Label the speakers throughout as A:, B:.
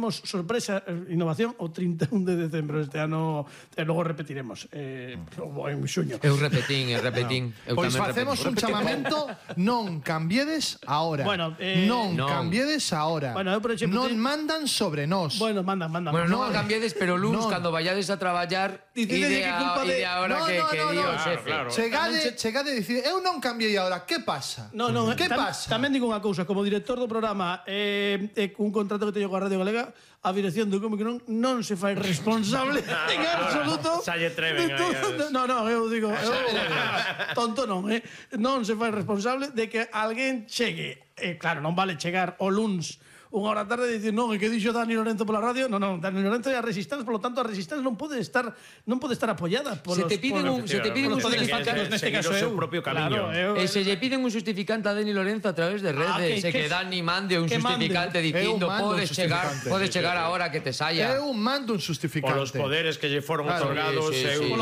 A: temos sorpresa, innovación o 31 de decembro este ano, e logo repetiremos en xuño.
B: Eu repetín.
C: Pois facemos un chamamento, non cambiedes ahora.
A: Bueno,
C: non cambiedes ahora.
A: Bueno, eu, por exemplo,
C: non mandan sobre nós.
A: Bueno, mandan.
B: Bueno, non a cambiedes, pero luns, cando vayades a traballar, ide a hora que dio o xefe.
C: Chegade e dicir, eu non cambiei ahora, que pasa? Que pasa?
A: Tamén digo unha cousa, como director do programa un contrato que teño coa Radio Galega, a dirección do Como que non se fai responsable en absoluto.
D: Xa lle treven aí.
A: No, eu digo, tonto non, non se fai responsable de que alguén chegue. Claro, non vale chegar o luns unha hora tarde e dicir, non, é que dixo Dani Lorenzo pola radio. Non, Dani Lorenzo é a Resistance, polo tanto, a Resistance non pode estar apoiada polos...
B: Se te piden un
A: justificante, neste caso eu.
B: E se lle piden un justificante a Dani Lorenzo a través de redes, que Dani mande un justificante dicindo podes chegar a hora que te saia.
C: Eu mando un justificante.
D: Polos poderes que lle foron otorgados.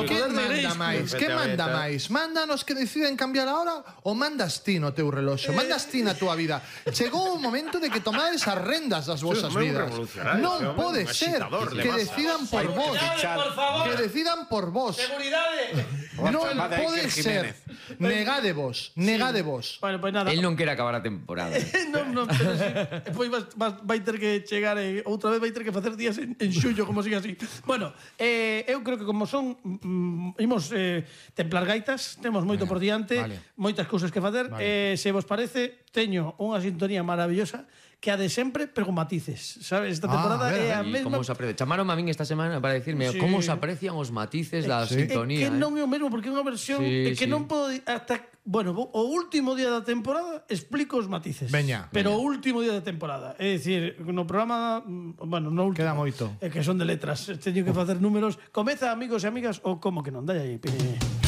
C: Que manda máis? Mándanos que deciden cambiar a hora ou mandas ti no teu reloxo? Mandas ti na tua vida? Chegou o momento de que tomades as rendas das vosas vidas. Non pode ser que decidan por vos. Que decidan por vos.
A: Seguridade.
C: Non pode ser. Negadevos.
A: Bueno, pues nada.
B: El non quere acabar a temporada.
A: Non, pero sí. Pois vai ter que chegar outra vez vai ter que facer días en xullo, como siga así. Bueno, eu creo que como son imos templar gaitas, temos moito por diante, moitas cousas que facer. Se vos parece, teño unha sintonía maravillosa que a de sempre, pero con matices, sabes? Esta temporada é a mesma...
B: Chamaron a min esta semana para decirme como se aprecian os matices da sintonía.
A: Que non é o mesmo, porque é unha versión que non podo... Bueno, o último día da temporada explico os matices. Pero o último día da temporada. É dicir, no programa... Bueno, no último.
C: Queda moito.
A: É que son de letras. Teño que facer números. Comeza, amigos e amigas, ou como que non? Dai aí, Pini.